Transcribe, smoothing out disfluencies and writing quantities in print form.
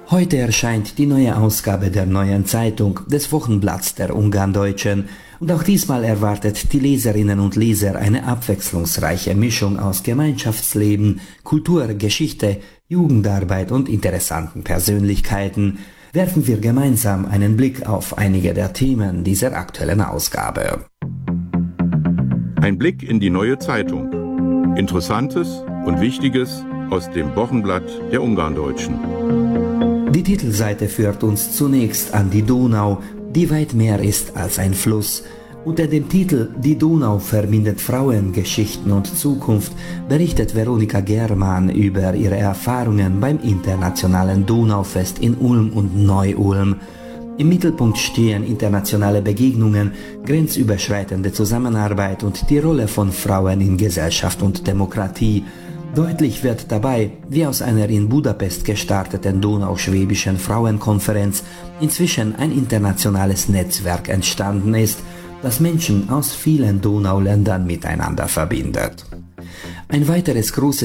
Heute erscheint die neue Ausgabe der Neuen Zeitung, des Wochenblatts der Ungarndeutschen, und auch diesmal erwartet die Leserinnen und Leser eine abwechslungsreiche Mischung aus Gemeinschaftsleben, Kultur, Geschichte, Jugendarbeit und interessanten Persönlichkeiten. Werfen wir gemeinsam einen Blick auf einige der Themen dieser aktuellen Ausgabe. Ein Blick in die Neue Zeitung. Interessantes und Wichtiges aus dem Wochenblatt der Ungarndeutschen. Die Titelseite führt uns zunächst an die Donau, die weit mehr ist als ein Fluss. Unter dem Titel »Die Donau verbindet Frauen, Geschichten und Zukunft« berichtet Veronika Germann über ihre Erfahrungen beim internationalen Donaufest in Ulm und Neu-Ulm. Im Mittelpunkt stehen internationale Begegnungen, grenzüberschreitende Zusammenarbeit und die Rolle von Frauen in Gesellschaft und Demokratie. Deutlich wird dabei, wie aus einer in Budapest gestarteten donauschwäbischen Frauenkonferenz inzwischen ein internationales Netzwerk entstanden ist, das Menschen aus vielen Donauländern miteinander verbindet. Ein weiteres großes